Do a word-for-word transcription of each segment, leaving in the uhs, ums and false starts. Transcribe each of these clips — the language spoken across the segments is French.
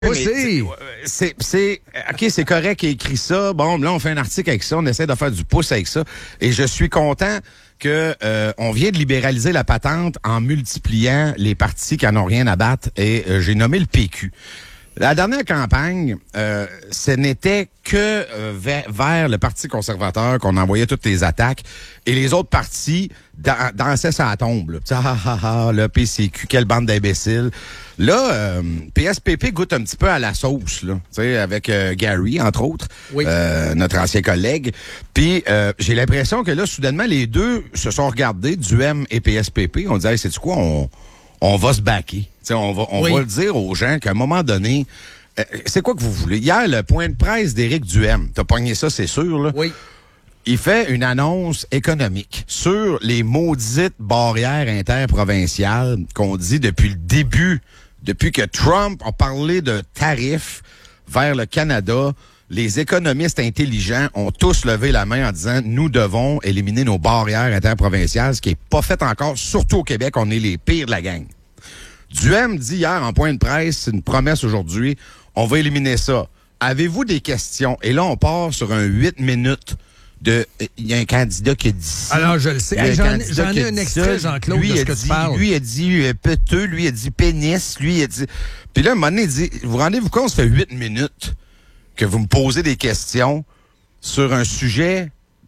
Aussi. C'est, c'est, OK, c'est correct qu'il ait écrit ça. Bon, là, on fait un article avec ça. On essaie de faire du pouce avec ça. Et je suis content que euh, on vient de libéraliser la patente en multipliant les partis qui en ont rien à battre. Et euh, j'ai nommé le P Q. La dernière campagne, euh, ce n'était que euh, vers, vers le Parti conservateur qu'on envoyait toutes les attaques et les autres partis dan- dansaient sa tombe. Là. Ah, ah, ah, le P C Q, quelle bande d'imbéciles. Là, euh, P S P P goûte un petit peu à la sauce, là, avec euh, Gary, entre autres, oui. euh, notre ancien collègue. Puis euh, j'ai l'impression que là, soudainement, les deux se sont regardés, D U M et P S P P. On disait, hey, c'est-tu quoi, on... on va se baquer. T'sais, on va, on oui. va le dire aux gens qu'à un moment donné, euh, c'est quoi que vous voulez? Hier, le point de presse d'Éric Duhem, t'as pogné ça, c'est sûr, là? Oui. Il fait une annonce économique sur les maudites barrières interprovinciales qu'on dit depuis le début, depuis que Trump a parlé de tarifs vers le Canada. Les économistes intelligents ont tous levé la main en disant « Nous devons éliminer nos barrières interprovinciales », ce qui n'est pas fait encore, surtout au Québec, on est les pires de la gang. Duhem dit hier en point de presse, c'est une promesse aujourd'hui, on va éliminer ça. Avez-vous des questions? Et là, on part sur un huit minutes de... Il y a un candidat qui a dit ça. Alors, je le sais. Hey, j'en, j'en ai un extrait, Jean-Claude, lui, de ce que dit, tu parles. Lui, il a dit euh, peteux, lui, il a dit pénis, lui, il a dit... Puis là, à un moment donné, il dit, vous rendez-vous compte, ça fait huit minutes que vous me posez des questions sur un sujet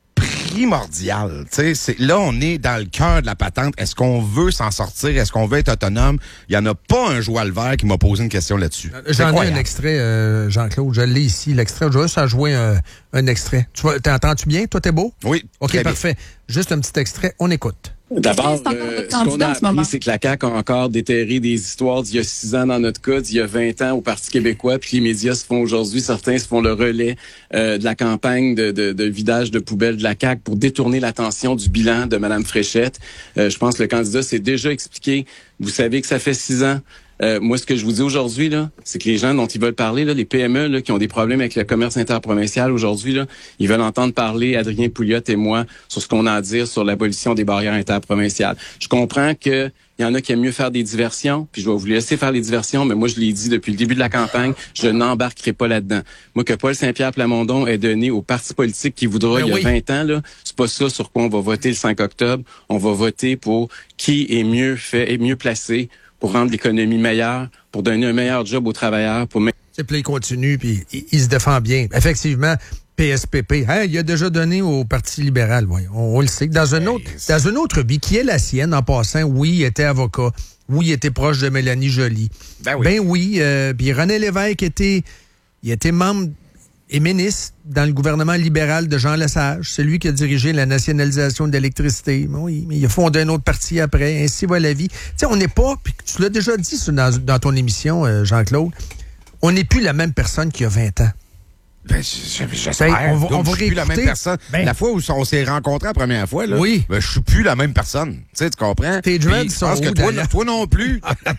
primordial. T'sais, c'est, là, on est dans le cœur de la patente. Est-ce qu'on veut s'en sortir? Est-ce qu'on veut être autonome? Il n'y en a pas un joie le vert qui m'a posé une question là-dessus. J'en ai un extrait, euh, Jean-Claude. Je l'ai ici, l'extrait. Je vais juste jouer un, un extrait. Tu vois, t'entends-tu bien? Toi, t'es beau? Oui. OK, parfait. Bien. Juste un petit extrait. On écoute. D'abord, euh, ce qu'on a appris, c'est que la C A Q a encore déterré des histoires d'il y a six ans dans notre cas, d'il y a vingt ans au Parti québécois, puis les médias se font aujourd'hui, certains se font le relais euh, de la campagne de, de, de vidage de poubelles de la C A Q pour détourner l'attention du bilan de Mme Fréchette. Euh, je pense que le candidat s'est déjà expliqué. Vous savez que ça fait six ans. Euh, moi, ce que je vous dis aujourd'hui, là, c'est que les gens dont ils veulent parler, là, les P M E là, qui ont des problèmes avec le commerce interprovincial aujourd'hui, là, ils veulent entendre parler Adrien Pouliot et moi sur ce qu'on a à dire sur l'abolition des barrières interprovinciales. Je comprends que il y en a qui aiment mieux faire des diversions, puis je vais vous laisser faire les diversions, mais moi, je l'ai dit depuis le début de la campagne, je n'embarquerai pas là-dedans. Moi, que Paul Saint-Pierre Plamondon ait donné au parti politique qui voudra ben il y a oui. vingt ans, là, c'est pas ça sur quoi on va voter le cinq octobre. On va voter pour qui est mieux fait et mieux placé pour rendre l'économie meilleure, pour donner un meilleur job aux travailleurs. Pour... C'est puis il continue, puis il, il se défend bien. Effectivement, P S P P, hein, il a déjà donné au Parti libéral. Oui, on, on le sait. Dans une autre, dans une autre vie, qui est la sienne, en passant, oui, il était avocat. Oui, il était proche de Mélanie Joly. Ben oui. Ben oui. Euh, puis René Lévesque était, il était membre et ministre dans le gouvernement libéral de Jean Lesage. C'est lui qui a dirigé la nationalisation de l'électricité. Oui, mais il a fondé un autre parti après. Ainsi va la vie. Tu sais, on n'est pas, puis tu l'as déjà dit dans, dans ton émission, euh, Jean-Claude, on n'est plus la même personne qu'il y a vingt ans. Ben, j'espère. Ben, on va, on va je suis plus la même personne. Ben, la fois où on s'est rencontrés la première fois, là, oui. ben, je suis plus la même personne. Tu sais, tu comprends? Tes dreads sont où, que toi, toi non plus.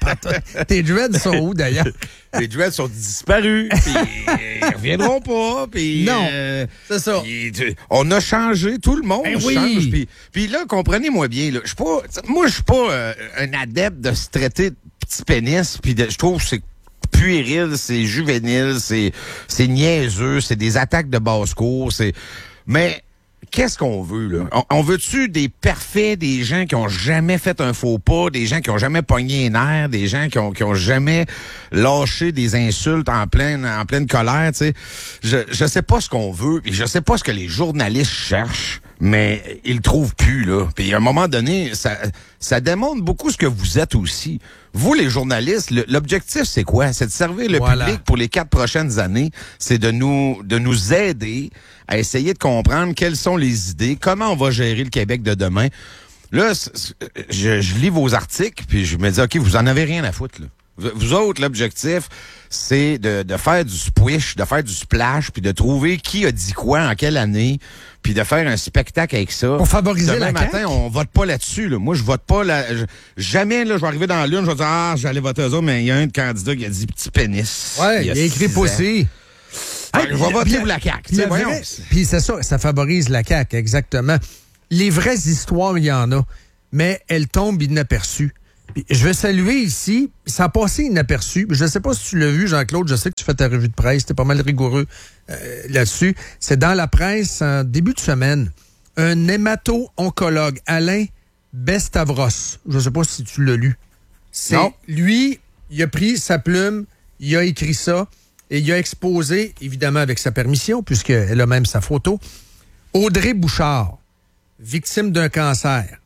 Tes dreads sont où, d'ailleurs? Les dreads sont disparus, puis ils reviendront pas, puis... Non, euh, c'est ça. Pis, on a changé, tout le monde ben change. Oui. Puis, puis là, comprenez-moi bien, là, je suis pas... Moi, je suis pas euh, un adepte de se traiter de petit pénis, puis je trouve que c'est puéril, c'est juvénile, c'est c'est niaiseux, c'est des attaques de basse-cour, c'est... Mais qu'est-ce qu'on veut, là? On, on veut-tu des parfaits, des gens qui ont jamais fait un faux pas, des gens qui ont jamais pogné un air, des gens qui ont, qui ont jamais lâché des insultes en pleine, en pleine colère, tu sais? Je, je sais pas ce qu'on veut, et je sais pas ce que les journalistes cherchent, mais ils le trouvent plus, là. Puis à un moment donné, ça, ça démontre beaucoup ce que vous êtes aussi. Vous, les journalistes, le, l'objectif, c'est quoi? C'est de servir le voilà. public pour les quatre prochaines années. C'est de nous, de nous aider à essayer de comprendre quelles sont les idées, comment on va gérer le Québec de demain. Là, c'est, c'est, je, je lis vos articles, puis je me dis, OK, vous en avez rien à foutre, là. Vous autres, l'objectif, c'est de, de faire du squish, de faire du splash, puis de trouver qui a dit quoi en quelle année, puis de faire un spectacle avec ça. Pour favoriser Demain la matin, C A Q? on vote pas là-dessus. Là. Moi, je vote pas là. Je, jamais, là, je vais arriver dans la lune, je vais dire, ah, j'allais voter eux autres, mais il y a un candidat qui a dit petit pénis. Ouais, il a, il a écrit Poussy. Ah, je vais voter pour la C A Q. Puis c'est ça, ça favorise la C A Q, exactement. Les vraies histoires, il y en a, mais elles tombent inaperçues. Je veux saluer ici, ça a passé inaperçu. Je ne sais pas si tu l'as vu, Jean-Claude, je sais que tu fais ta revue de presse, t'es pas mal rigoureux euh, là-dessus. C'est dans la presse en début de semaine. Un hémato-oncologue, Alain Bestavros, je ne sais pas si tu l'as lu. C'est non. Lui, il a pris sa plume, il a écrit ça et il a exposé, évidemment avec sa permission, puisqu'elle a même sa photo, Audrey Bouchard, victime d'un cancer.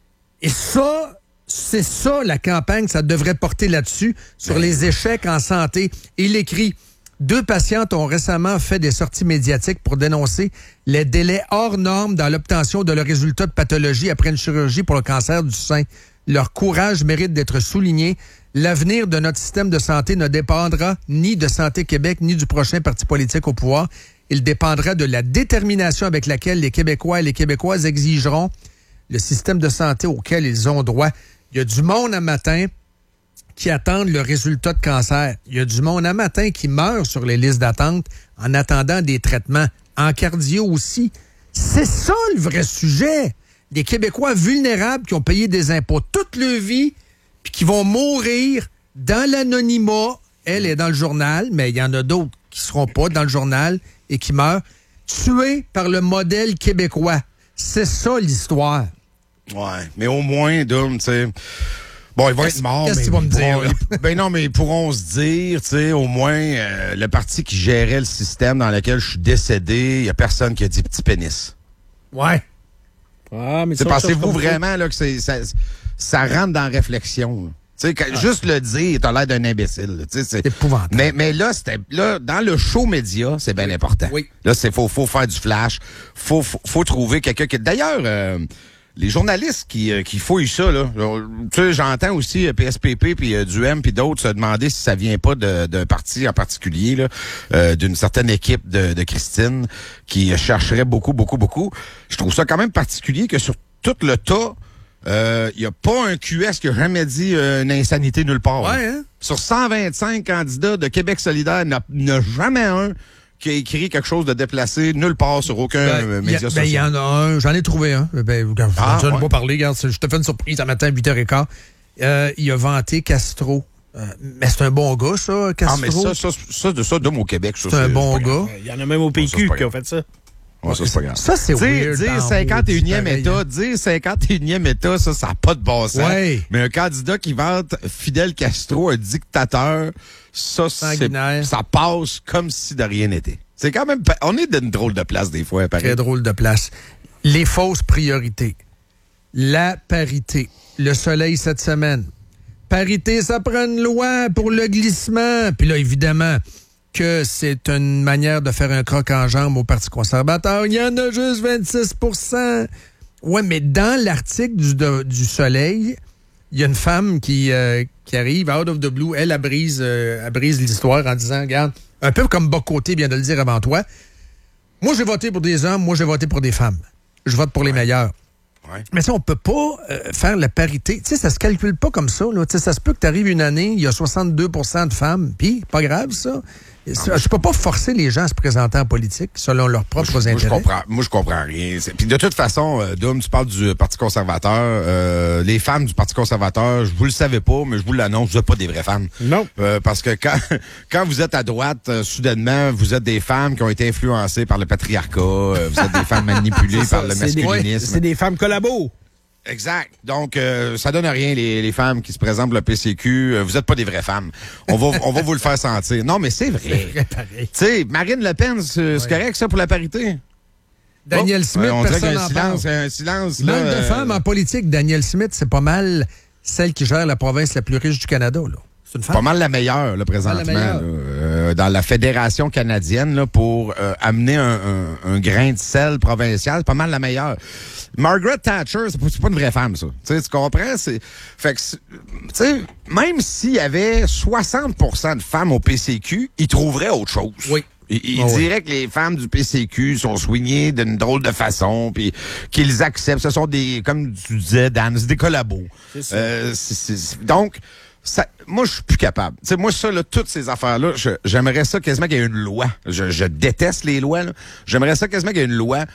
Et ça... C'est ça, la campagne, ça devrait porter là-dessus, sur les échecs en santé. Il écrit, deux patientes ont récemment fait des sorties médiatiques pour dénoncer les délais hors normes dans l'obtention de leurs résultats de pathologie après une chirurgie pour le cancer du sein. Leur courage mérite d'être souligné. L'avenir de notre système de santé ne dépendra ni de Santé Québec, ni du prochain parti politique au pouvoir. Il dépendra de la détermination avec laquelle les Québécois et les Québécoises exigeront le système de santé auquel ils ont droit. Il y a du monde à matin qui attendent le résultat de cancer. Il y a du monde à matin qui meurt sur les listes d'attente en attendant des traitements. En cardio aussi. C'est ça le vrai sujet. Les Québécois vulnérables qui ont payé des impôts toute leur vie puis qui vont mourir dans l'anonymat. Elle est dans le journal, mais il y en a d'autres qui ne seront pas dans le journal et qui meurent. Tués par le modèle québécois. C'est ça l'histoire. Ouais, mais au moins, Dom, tu sais... Bon, ils vont qu'est-ce, être morts, qu'est-ce mais... qu'ils vont me dire, ils, ben non, mais ils pourront se dire, tu sais, au moins, euh, le parti qui gérait le système dans lequel je suis décédé, il y a personne qui a dit petit pénis. Ouais. Ah, mais c'est pensez-vous vraiment là, que c'est, ça, ça rentre dans la réflexion, tu sais, ah. Juste le dire, t'as l'air d'un imbécile. C'est, c'est épouvantable. Mais, mais là, c'était là, dans le show média, c'est bien important. Oui. Là, c'est faut, faut faire du flash. Faut, faut, faut trouver quelqu'un qui... D'ailleurs... Euh, les journalistes qui, euh, qui fouillent ça, là, tu sais, j'entends aussi euh, P S P P puis euh, du M puis d'autres se demander si ça vient pas de, d'un parti en particulier, là, euh, d'une certaine équipe de, de Christine qui chercherait beaucoup, beaucoup, beaucoup. Je trouve ça quand même particulier que sur tout le tas, il euh, n'y a pas un Q S qui a jamais dit euh, une insanité nulle part. Ouais, hein? Sur cent vingt-cinq candidats de Québec solidaire, il n'y a jamais un qui a écrit quelque chose de déplacé nulle part sur aucun ben, euh, média social. Ben, il y en a un. J'en ai trouvé un. Ben, regarde, ah, je ne ouais. pas parler. Regarde, je te fais une surprise un matin à huit heures quinze. Euh, il a vanté Castro. Euh, mais c'est un bon gars, ça, Castro. Ah, mais ça, ça, ça, de ça, d'homme au Québec, ça, c'est, c'est un bon gars. Il y en a même au P Q qui ont fait ça. Ouais, ça, c'est pas grave. Ça, c'est dire, weird. Dire cinquante et unième État, dire cinquante et unième État, ça, ça n'a pas de bon sens. Ouais. Mais un candidat qui vante Fidel Castro, un dictateur, ça, c'est, ça passe comme si de rien n'était. C'est quand même... On est d'une drôle de place des fois, à Paris. Très drôle de place. Les fausses priorités. La parité. Le soleil cette semaine. Parité, ça prend une loi pour le glissement. Puis là, évidemment, que c'est une manière de faire un croc en jambe au Parti conservateur. Il y en a juste vingt-six pour cent. Ouais, mais dans l'article du, de, du Soleil, il y a une femme qui, euh, qui arrive, out of the blue. Elle, elle brise, euh, elle brise l'histoire en disant, regarde, un peu comme Bocoté vient de le dire avant toi, moi, j'ai voté pour des hommes, moi, j'ai voté pour des femmes. Je vote pour les ouais. meilleurs. Ouais. Mais ça, on peut pas euh, faire la parité. Tu sais, ça se calcule pas comme ça. Là. Ça se peut que tu arrives une année, il y a soixante-deux pour cent de femmes, puis pas grave, ça. Non, je peux pas forcer les gens à se présenter en politique selon leurs propres moi, je, intérêts. Moi, je comprends, moi, je comprends rien. Puis de toute façon, euh, Dom, tu parles du Parti conservateur. Euh, les femmes du Parti conservateur, je vous le savais pas, mais je vous l'annonce, vous n'êtes pas des vraies femmes. Non. Euh, parce que quand, quand vous êtes à droite, euh, soudainement, vous êtes des femmes qui ont été influencées par le patriarcat. Euh, vous êtes des femmes manipulées par le masculinisme. Des, c'est des femmes collabos. Exact. Donc, euh, ça donne rien, les, les femmes qui se présentent pour le P C Q. Euh, vous êtes pas des vraies femmes. On va, on va vous le faire sentir. Non, mais c'est vrai. C'est vrai, pareil. Tu sais, Marine Le Pen, c'est, ouais. c'est correct, ça, pour la parité? Daniel oh, Smith, ouais, on personne dirait qu'il y a un silence, parle. un silence. Manque là, de euh... femmes en politique. Daniel Smith, c'est pas mal celle qui gère la province la plus riche du Canada, là. C'est une femme. Pas mal la meilleure, là, présentement, la meilleure. Là, euh, dans la Fédération canadienne, là, pour euh, amener un, un, un grain de sel provincial, pas mal la meilleure. Margaret Thatcher, c'est pas, c'est pas une vraie femme, ça. T'sais, tu comprends? C'est, fait que, tu sais, même s'il y avait soixante pour cent de femmes au P C Q, ils trouveraient autre chose. Oui. Il, il oh dirait oui. que les femmes du P C Q sont soignées d'une drôle de façon, puis qu'ils acceptent. Ce sont des, comme tu disais, Dan, c'est des collabos. C'est ça. Euh, c'est, c'est, donc, ça, moi, je suis plus capable. T'sais, moi, ça, là, toutes ces affaires-là, je, j'aimerais ça quasiment qu'il y ait une loi. Je, je déteste les lois. Là. J'aimerais ça quasiment qu'il y ait une loi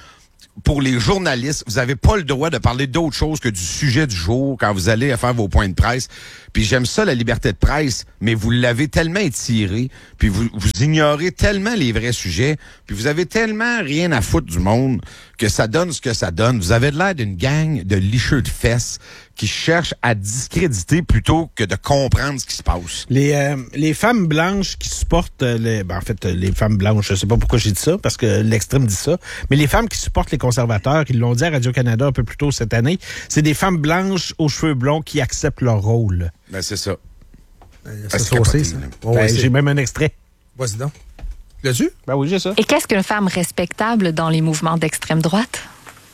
pour les journalistes, vous n'avez pas le droit de parler d'autre chose que du sujet du jour quand vous allez faire vos points de presse. Puis j'aime ça, la liberté de presse, mais vous l'avez tellement étiré, puis vous, vous ignorez tellement les vrais sujets, puis vous avez tellement rien à foutre du monde que ça donne ce que ça donne. Vous avez l'air d'une gang de licheux de fesses qui cherchent à discréditer plutôt que de comprendre ce qui se passe. Les, euh, les femmes blanches qui supportent... Les, ben en fait, les femmes blanches, je sais pas pourquoi j'ai dit ça, parce que l'extrême dit ça, mais les femmes qui supportent les conservateurs, ils l'ont dit à Radio-Canada un peu plus tôt cette année, c'est des femmes blanches aux cheveux blonds qui acceptent leur rôle. Ben, c'est ça. Ben, c'est ça aussi, ça. Oh, ben, j'ai même un extrait. Vas-y donc. L'as-tu? Ben oui, j'ai ça. Et qu'est-ce qu'une femme respectable dans les mouvements d'extrême droite?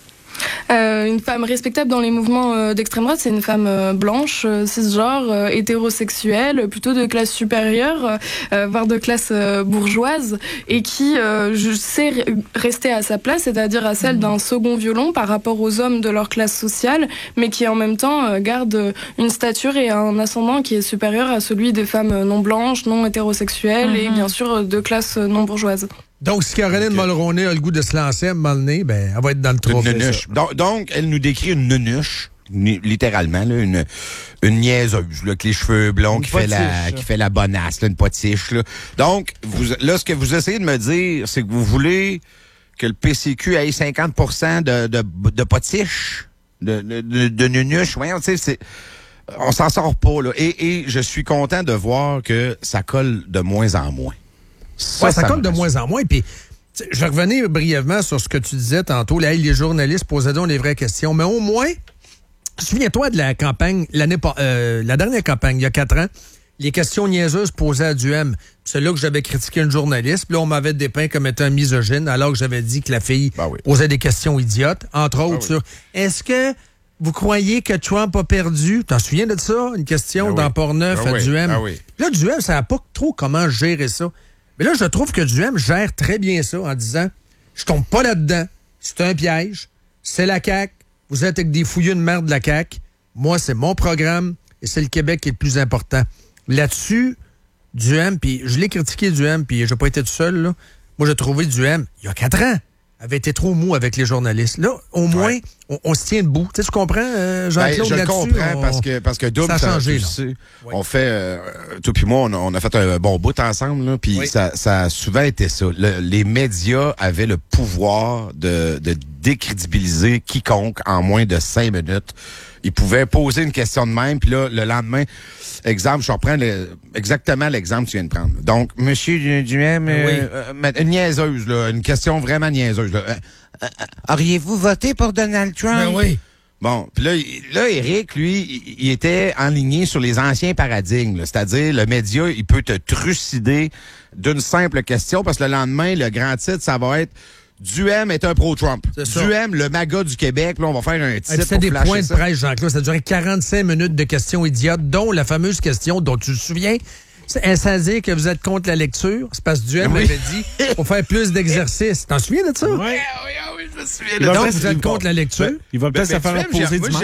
Euh, une femme respectable dans les mouvements euh, d'extrême droite, c'est une femme euh, blanche, euh, cisgenre, euh, hétérosexuelle, plutôt de classe supérieure, euh, voire de classe euh, bourgeoise, et qui euh, je sais rester à sa place, c'est-à-dire à celle d'un second violon par rapport aux hommes de leur classe sociale, mais qui en même temps euh, garde une stature et un ascendant qui est supérieur à celui des femmes non blanches, non hétérosexuelles, mm-hmm. et bien sûr de classe non bourgeoise. Donc, si Caroline Mulroney a le goût de se lancer à un moment donné, ben, elle va être dans le trou. Donc, donc, elle nous décrit une nunuche, littéralement, là, une, une niaiseuse, là, avec les cheveux blonds, une qui potiche, fait la, qui fait la bonasse, là, une potiche, là. Donc, vous, là, ce que vous essayez de me dire, c'est que vous voulez que le P C Q ait cinquante pour cent de, de, de potiche, de, de, de, de nunuche. Ouais, tu sais, c'est, on s'en sort pas, là. Et, et je suis content de voir que ça colle de moins en moins. Ça, ouais, ça, ça compte de moins en moins. Puis, je vais revenir brièvement sur ce que tu disais tantôt. Là, les journalistes posaient donc les vraies questions. Mais au moins, souviens-toi de la campagne, l'année euh, la dernière campagne, il y a quatre ans, les questions niaiseuses posées à Duhem. C'est là que j'avais critiqué une journaliste. Puis là, on m'avait dépeint comme étant misogyne, alors que j'avais dit que la fille ben oui. posait des questions idiotes. Entre autres, ben oui. sur est-ce que vous croyez que Trump a perdu? T'en souviens de ça? Une question ben dans oui. Portneuf ben à oui. Duhem. Ben oui. Là, Duhem, ça n'a pas trop comment gérer ça. Mais là, je trouve que Duhem gère très bien ça en disant « Je tombe pas là-dedans. C'est un piège. C'est la C A Q. Vous êtes avec des fouilleux de merde de la C A Q. Moi, c'est mon programme et c'est le Québec qui est le plus important. » Là-dessus, Duhem, puis je l'ai critiqué Duhem, puis j'ai pas été tout seul, là. Moi, j'ai trouvé Duhem, il y a quatre ans, avait été trop mou avec les journalistes. Là, au moins, ouais. on, on se tient debout. Tu sais, tu comprends, euh, Jean-Claude, ben, je là-dessus? Je comprends, on... parce que, parce que Double, ça a changé, ça, tu sais, oui. On fait, euh, toi puis moi, on a, on a fait un bon bout ensemble, là, puis oui. ça, ça a souvent été ça. Le, les médias avaient le pouvoir de, de décrédibiliser quiconque en moins de cinq minutes. Ils pouvaient poser une question de même, puis là, le lendemain, exemple, je reprends le, exactement l'exemple que tu viens de prendre. Donc, Monsieur Duhem, oui. euh, euh, une niaiseuse, là, une question vraiment niaiseuse. Là. Euh, euh, auriez-vous voté pour Donald Trump? Ben oui. Bon, puis là, là, Éric, lui, il, il était enligné sur les anciens paradigmes, là, c'est-à-dire le média, il peut te trucider d'une simple question, parce que le lendemain, le grand titre, ça va être Duhem est un pro-Trump. Duhem, le maga du Québec. Là, on va faire un titre. C'était des points ça. de presse, Jean-Claude. Ça a duré quarante-cinq minutes de questions idiotes, dont la fameuse question dont tu te souviens. Est-ce à dire que vous êtes contre la lecture? C'est parce que Duhem oui. avait dit faut faire plus d'exercices. T'en souviens de ça? Oui, oui, oui, je me souviens de ça. Donc, vous êtes contre la lecture? Ben, il va peut-être se faire poser dimanche.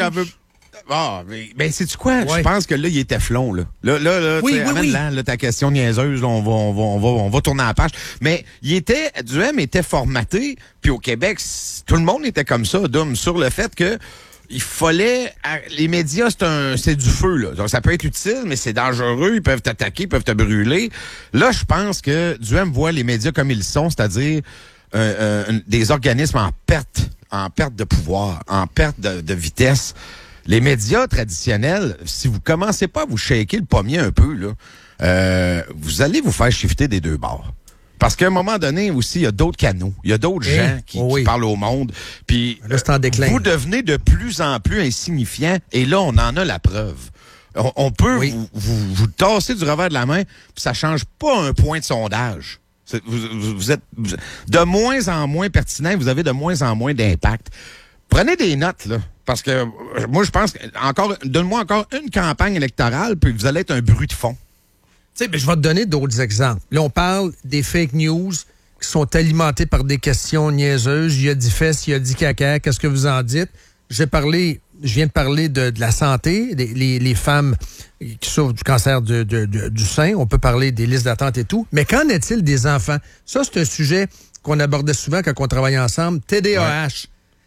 Ah, mais ben, sais-tu quoi? Ouais. Je pense que là, il est téflon, là. Là, là, là, oui, oui, oui. Là, là, ta question niaiseuse, là, on va, on va, on va, on va tourner la page. Mais il était, Duhem était formaté, puis au Québec, tout le monde était comme ça, Dom, sur le fait que il fallait, les médias, c'est un, c'est du feu, là. Donc, ça peut être utile, mais c'est dangereux, ils peuvent t'attaquer, ils peuvent te brûler. Là, je pense que Duhem voit les médias comme ils sont, c'est-à-dire, euh, euh, des organismes en perte, en perte de pouvoir, en perte de, de vitesse. Les médias traditionnels, si vous commencez pas à vous shaker le pommier un peu, là, euh, vous allez vous faire shifter des deux bords. Parce qu'à un moment donné aussi, il y a d'autres canaux, il y a d'autres eh, gens qui, oh oui. qui parlent au monde. Puis là, c'est en déclin. Vous devenez de plus en plus insignifiant. Et là, on en a la preuve. On, on peut oui. vous, vous, vous tasser du revers de la main, puis ça change pas un point de sondage. Vous, vous, vous êtes de moins en moins pertinent, vous avez de moins en moins d'impact. Prenez des notes, là. Parce que moi, je pense que encore, donne-moi encore une campagne électorale, puis vous allez être un bruit de fond. Tu sais, mais je vais te donner d'autres exemples. Là, on parle des fake news qui sont alimentés par des questions niaiseuses. Il y a dit fesses, il y a dit caca. Qu'est-ce que vous en dites? J'ai parlé, je viens de parler de, de la santé, des, les, les femmes qui souffrent du cancer de, de, de, du sein. On peut parler des listes d'attente et tout. Mais qu'en est-il des enfants? Ça, c'est un sujet qu'on abordait souvent quand on travaillait ensemble. T D A H. Ouais.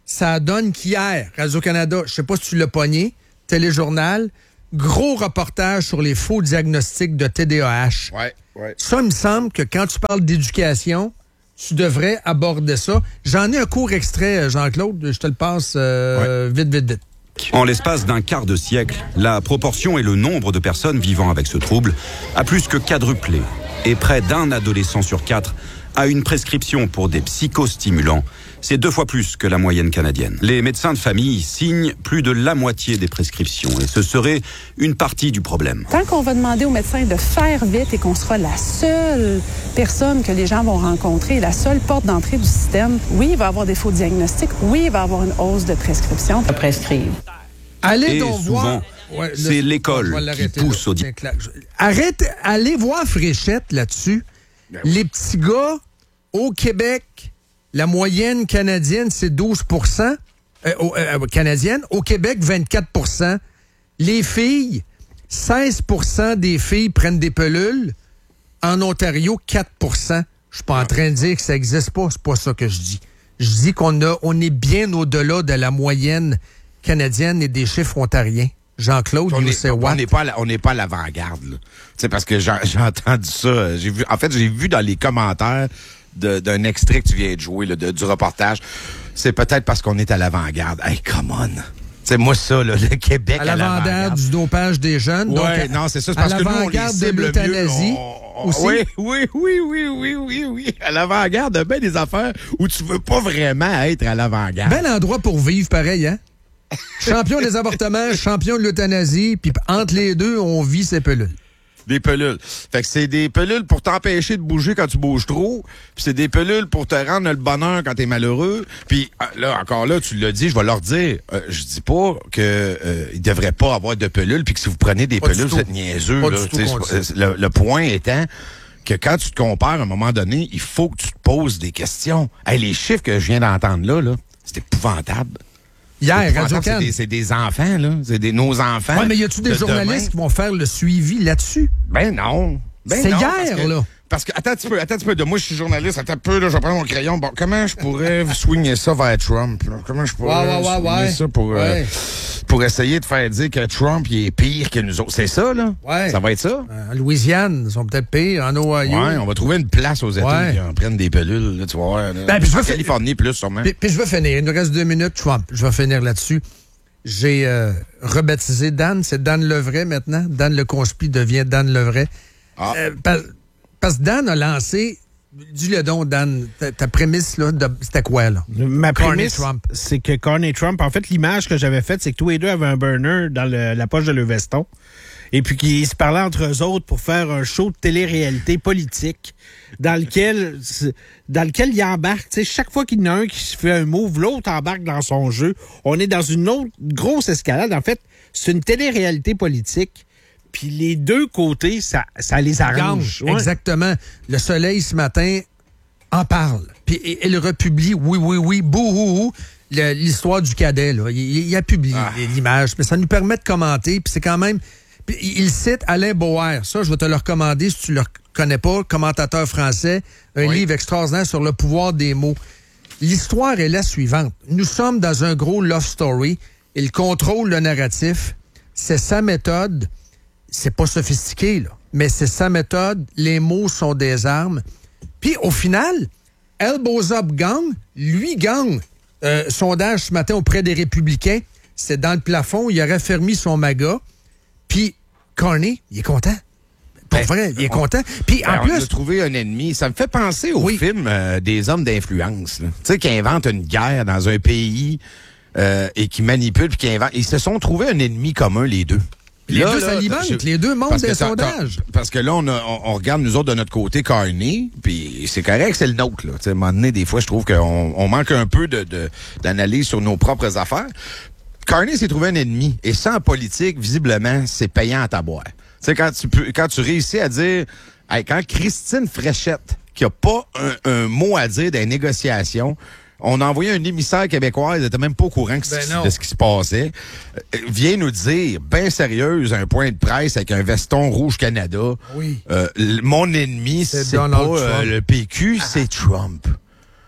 ça donne qu'hier, Radio-Canada, je sais pas si tu l'as pogné, Téléjournal, gros reportage sur les faux diagnostics de T D A H. Ouais, ouais. Ça, il me semble que quand tu parles d'éducation, tu devrais aborder ça. J'en ai un court extrait, Jean-Claude, je te le passe euh, ouais. vite, vite, vite. En l'espace d'un quart de siècle, la proportion et le nombre de personnes vivant avec ce trouble a plus que quadruplé. Et près d'un adolescent sur quatre a une prescription pour des psychostimulants. C'est deux fois plus que la moyenne canadienne. Les médecins de famille signent plus de la moitié des prescriptions et ce serait une partie du problème. Tant qu'on va demander aux médecins de faire vite et qu'on sera la seule personne que les gens vont rencontrer, la seule porte d'entrée du système, oui, il va y avoir des faux diagnostics, oui, il va y avoir une hausse de prescription. À prescrire. Allez et donc souvent, voir... Ouais, c'est le... l'école qui pousse au... Di- Arrête, allez voir Fréchette là-dessus. Ben oui. Les petits gars, au Québec... La moyenne canadienne, c'est douze pour cent. Euh, euh, canadienne. Au Québec, vingt-quatre pour cent. Les filles, seize pour cent des filles prennent des pilules. En Ontario, quatre pour cent. Je suis pas en train de dire que ça n'existe pas. C'est pas ça que je dis. Je dis qu'on a, on est bien au-delà de la moyenne canadienne et des chiffres ontariens. Jean-Claude, on n'est on n'est pas, on n'est pas à l'avant-garde. C'est parce que j'ai, j'ai entendu ça. J'ai vu, en fait, j'ai vu dans les commentaires de, d'un extrait que tu viens de jouer, là, de, du reportage. C'est peut-être parce qu'on est à l'avant-garde. Hey, come on! C'est moi ça, là, le Québec à, à l'avant-garde. À l'avant-garde du dopage des jeunes. Ouais, donc à, non, c'est ça. C'est parce que nous, on les cible le mieux. On, on, aussi. Oui, oui, oui, oui, oui, oui, oui. À l'avant-garde, de ben des affaires où tu veux pas vraiment être à l'avant-garde. Bel endroit pour vivre, pareil, hein? Champion des avortements, champion de l'euthanasie, puis entre les deux, on vit ces pelules. Des pelules. Fait que c'est des pelules pour t'empêcher de bouger quand tu bouges trop, puis c'est des pelules pour te rendre le bonheur quand t'es malheureux. Puis là, encore là, tu l'as dit, je vais leur dire, euh, je dis pas que euh, il devrait pas avoir de pelules, puis que si vous prenez des pas pelules, vous êtes niaiseux. Là, le, le point étant que quand tu te compares à un moment donné, il faut que tu te poses des questions. Hey, les chiffres que je viens d'entendre là, là, c'est épouvantable. Hier, Radio-Can. C'est des, c'est des enfants, là. C'est des, nos enfants. Oui, mais y a-tu des journalistes demain? Qui vont faire le suivi là-dessus? Ben non. Ben c'est non, hier, parce que, là. Parce que, attends un petit peu, attends un petit peu. De moi, je suis journaliste. Attends un peu, là, je vais prendre mon crayon. Bon, comment je pourrais swinger ça vers Trump, là? Comment je pourrais ouais, ouais, ouais, swinger ouais. ça pour, ouais. euh, pour essayer de faire dire que Trump, il est pire que nous autres? C'est ça, là? Ouais. Ça va être ça? Euh, en Louisiane, ils sont peut-être pires. En Ohio. Ouais, on va trouver une place aux États ouais. qui en prennent des pilules, là, tu vas voir. Là. Ben, puis je veux en Californie, plus, sûrement. Puis, puis je veux finir. Il nous reste deux minutes, Trump. Je vais finir là-dessus. J'ai euh, rebaptisé Dan, c'est Dan Levray maintenant. Dan le conspi devient Dan Levray. Ah. Euh, parce, parce que Dan a lancé, dis-le donc, Dan, ta, ta prémisse, là, de, c'était quoi, là? Ma prémisse, c'est que Carney Trump, en fait, l'image que j'avais faite, c'est que tous les deux avaient un burner dans le, la poche de leur veston. Et puis qu'ils se parlaient entre eux autres pour faire un show de télé-réalité politique dans lequel dans lequel ils embarquent. Tu sais, chaque fois qu'il y en a un qui se fait un move, l'autre embarque dans son jeu. On est dans une autre grosse escalade. En fait, c'est une télé-réalité politique. Puis les deux côtés, ça, ça les arrange. Ouais. Exactement. Le Soleil, ce matin, en parle. Puis il republie, oui, oui, oui, bouhouhou, l'histoire du cadet. Là. Il, il a publié ah. l'image. Mais ça nous permet de commenter. Puis c'est quand même... Il cite Alain Boer. Ça, je vais te le recommander si tu le connais pas, commentateur français, un oui. livre extraordinaire sur le pouvoir des mots. L'histoire est la suivante. Nous sommes dans un gros love story. Il contrôle le narratif. C'est sa méthode. C'est pas sophistiqué, là, mais c'est sa méthode. Les mots sont des armes. Puis, au final, Elbows Up Gang, lui gagne. Euh, sondage ce matin auprès des Républicains. C'est dans le plafond. Il a raffermi son MAGA. Puis, Carney, il est content. Pour ben, vrai, il est on, content. Puis, ben, en plus. On a trouvé un ennemi. Ça me fait penser au oui. film euh, des hommes d'influence. Tu sais, qui inventent une guerre dans un pays euh, et qui manipulent puis qui inventent. Ils se sont trouvés un ennemi commun, les deux. Les là, deux s'alimentent, les deux montent des sondages. Parce que là, on, a, on, on regarde nous autres de notre côté Carney, puis c'est correct, c'est le nôtre. Là. À un moment donné, des fois, je trouve qu'on on manque un peu de, de, d'analyse sur nos propres affaires. Carney s'est trouvé un ennemi. Et ça, en politique, visiblement, c'est payant à taboire. Tu sais, quand tu peux, quand tu réussis à dire, hey, quand Christine Fréchette, qui a pas un, un mot à dire dans les négociations, on a envoyé un émissaire québécois, ils n'étaient même pas au courant que ben de ce qui se passait, euh, vient nous dire, bien sérieuse, un point de presse avec un veston rouge Canada, oui. euh, mon ennemi, c'est, c'est pas euh, le P Q, ah. c'est Trump.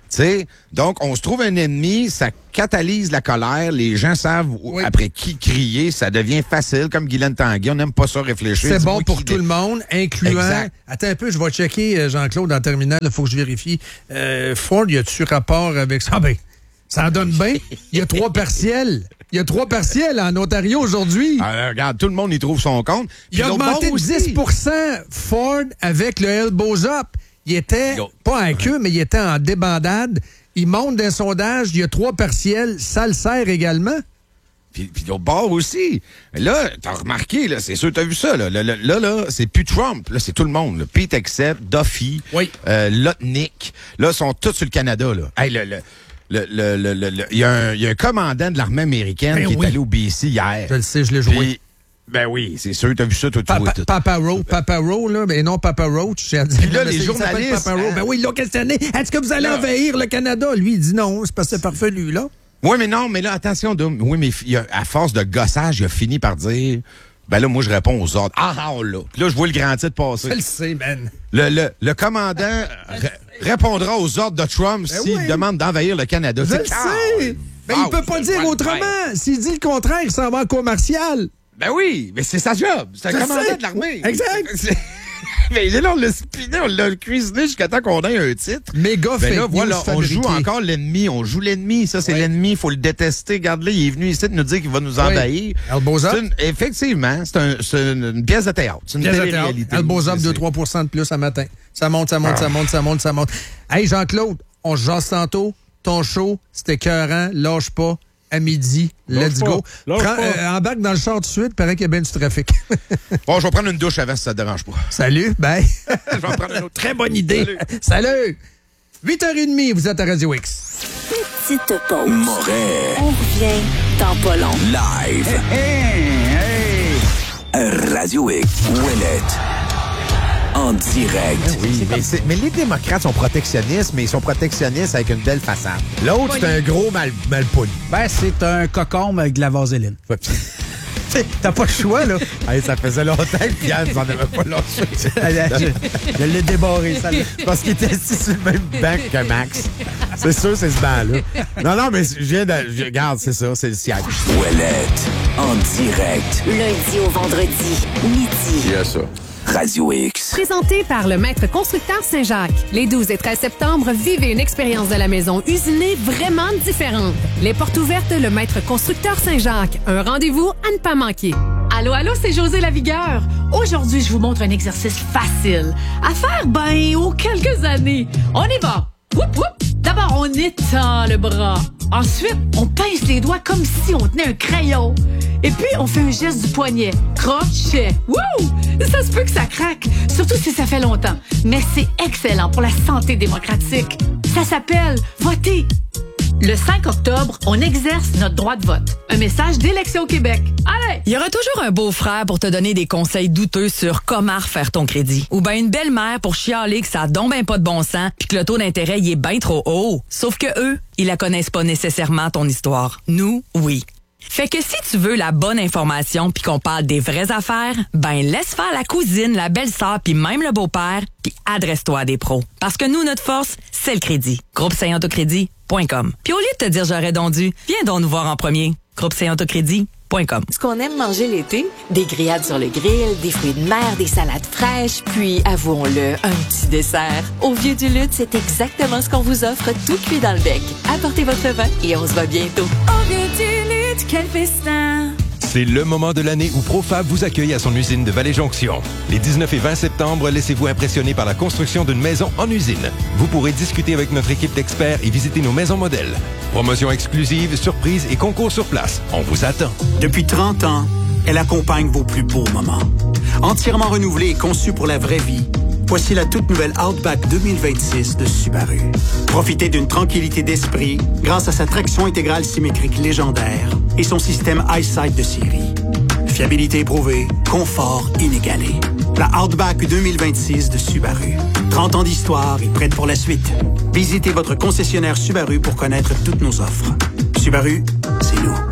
sais, donc, on se trouve un ennemi, ça catalyse la colère, les gens savent oui. après qui crier, ça devient facile, comme Guylaine Tanguay, on n'aime pas ça réfléchir. C'est bon pour tout le monde, incluant... Exact. Attends un peu, je vais checker, Jean-Claude, en terminale, il faut que je vérifie. Euh, Ford, y a-tu rapport avec ça? Ah ben, ça en donne bien. Il y a trois partiels. Il y a trois partiels en Ontario aujourd'hui. Alors, regarde, tout le monde y trouve son compte. Il a augmenté de dix pour cent Ford avec le Elbows Up. Il était, Yo. pas en queue, mais il était en débandade. Il monte d'un sondage, il y a trois partiels, ça le sert également. Puis, puis au bord aussi. Là, t'as remarqué, là, c'est sûr, t'as vu ça, là. Là, là, là, là c'est plus Trump, là, c'est tout le monde. Là. Pete Hegseth, Duffy, oui. euh, Lotnick. Là, sont tous sur le Canada, là. Hey, le, le, le, le, le, le, le, y a un, y a un commandant de l'armée américaine ben qui oui. est allé au B C hier. Je le sais, je l'ai joué. Puis, ben oui, c'est sûr, t'as vu ça, toi, Papa, tout. Papa Roach, Papa Roach, là, mais non Papa Roach. Puis là, les journalistes... Papa Roach. Ben oui, ils l'ont questionné. Est-ce que vous allez là. envahir le Canada? Lui, il dit non, c'est parce que c'est farfelu, là. Oui, mais non, mais là, attention, Dom. Oui, mais il a, à force de gossage, il a fini par dire... Ben là, moi, je réponds aux ordres. Ah, ah, là. Puis là, je vois le grand titre passer. Je le sais, man. Le, le, le commandant r- répondra aux ordres de Trump ben s'il oui. demande d'envahir le Canada. Je le sais. Mais wow, il peut pas dire autrement. S'il dit le contraire, il s'en va en cour martiale. Ben oui, mais c'est sa job. C'est un je commandant sais. de l'armée. Exact. Mais là, on l'a spiné, on l'a cuisiné jusqu'à temps qu'on ait un titre. Méga ben fake là, voilà, news on fabriqué. joue encore l'ennemi. On joue l'ennemi. Ça, c'est ouais. l'ennemi. Il faut le détester. Regarde-le, il est venu ici de nous dire qu'il va nous envahir. Oui. Une, effectivement, c'est, un, c'est une, une pièce de théâtre. C'est une pièce télé-réalité. Elbows-Up, deux à trois pour cent de plus à matin. Ça monte, ça monte, ah. ça monte, ça monte, ça monte. Hey, Jean-Claude, on se jase tantôt. Ton show, c'était écœurant. Lâche pas. À midi, Lâche let's pas. go. Lâche Prends, pas. Euh, embarque dans le char tout de suite, il paraît qu'il y a bien du trafic. Bon, je vais prendre une douche avant si ça te dérange pas. Salut, bye. Je vais en prendre une autre. Très bonne idée. Salut. Salut. huit heures trente, vous êtes à Radio X. Petite pause. Moret. On revient dans pas long. Live. Hey, hey, hey. Radio X. Ouellette. En direct. Oui, mais, c'est, mais les démocrates sont protectionnistes, mais ils sont protectionnistes avec une belle façade. L'autre, c'est un gros mal, malpoule. Ben, c'est un cocombe avec de la vaseline. Ouais. T'as pas le choix, là. Hey, ça faisait longtemps que Yann n'en avait pas lâché. je, je l'ai débarré, ça. Parce qu'il était assis sur le même banc que Max. C'est sûr, c'est ce banc-là. Non, non, mais je viens de... Je, regarde, c'est ça, c'est le siège. Ouellette. En direct. Lundi au vendredi, midi. Il y a ça. Radio X. Présenté par le Maître Constructeur Saint-Jacques. Les douze et treize septembre, vivez une expérience de la maison usinée vraiment différente. Les portes ouvertes, le Maître Constructeur Saint-Jacques. Un rendez-vous à ne pas manquer. Allô, allô, c'est José Lavigueur. Aujourd'hui, je vous montre un exercice facile à faire, ben, aux quelques années. On y va. Whoop, whoop. D'abord, on étend le bras. Ensuite, on pince les doigts comme si on tenait un crayon. Et puis, on fait un geste du poignet. Crochet. Wouh! Ça se peut que ça craque, surtout si ça fait longtemps. Mais c'est excellent pour la santé démocratique. Ça s'appelle voter. Le cinq octobre, on exerce notre droit de vote. Un message d'Élection Québec. Allez! Il y aura toujours un beau-frère pour te donner des conseils douteux sur comment refaire ton crédit. Ou bien une belle-mère pour chialer que ça a donc ben pas de bon sens puis que le taux d'intérêt y est bien trop haut. Sauf que eux, ils la connaissent pas nécessairement ton histoire. Nous, oui. Fait que si tu veux la bonne information puis qu'on parle des vraies affaires, ben laisse faire la cousine, la belle-sœur puis même le beau-père puis adresse-toi à des pros. Parce que nous, notre force, c'est le crédit. Groupe Saint Autocrédit point com. Puis au lieu de te dire j'aurais donc dû, viens donc nous voir en premier. Groupe Saint Autocrédit point com. Ce qu'on aime manger l'été, des grillades sur le grill, des fruits de mer, des salades fraîches, puis, avouons-le, un petit dessert. Au Vieux du Lutte, c'est exactement ce qu'on vous offre, tout cuit dans le bec. Apportez votre vin et on se voit bientôt. Au Vieux du Lutte, quel festin! C'est le moment de l'année où Profab vous accueille à son usine de Vallée-Jonction. Les dix-neuf et vingt septembre, laissez-vous impressionner par la construction d'une maison en usine. Vous pourrez discuter avec notre équipe d'experts et visiter nos maisons modèles. Promotions exclusives, surprises et concours sur place. On vous attend. Depuis trente ans, elle accompagne vos plus beaux moments. Entièrement renouvelée et conçue pour la vraie vie, voici la toute nouvelle Outback deux mille vingt-six de Subaru. Profitez d'une tranquillité d'esprit grâce à sa traction intégrale symétrique légendaire et son système EyeSight de série. Fiabilité éprouvée, confort inégalé. La Outback deux mille vingt-six de Subaru. trente ans d'histoire et prête pour la suite. Visitez votre concessionnaire Subaru pour connaître toutes nos offres. Subaru, c'est nous.